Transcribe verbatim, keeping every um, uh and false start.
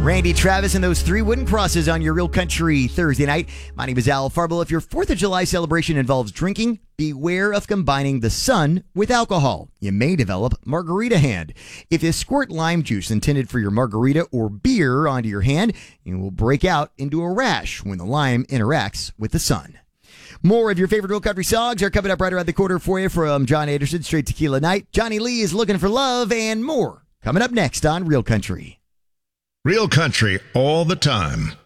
Randy Travis and those three wooden crosses on your Real Country Thursday night. My name is Al Farble. If your fourth of July celebration involves drinking, beware of combining the sun with alcohol. You may develop margarita hand. If you squirt lime juice intended for your margarita or beer onto your hand, you will break out into a rash when the lime interacts with the sun. More of your favorite Real Country songs are coming up right around the corner for you from John Anderson, Straight Tequila Night. Johnny Lee is Looking for Love, and more coming up next on Real Country. Real Country all the time.